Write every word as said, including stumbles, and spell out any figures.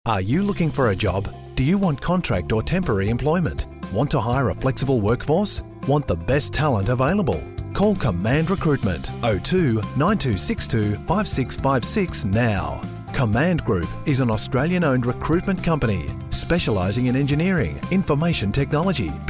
Are you looking for a job? Do you want contract or temporary employment? Want to hire a flexible workforce? Want the best talent available? Call Command Recruitment oh two nine two six two five six five six now. Command Group is an Australian-owned recruitment company specialising in engineering, information technology,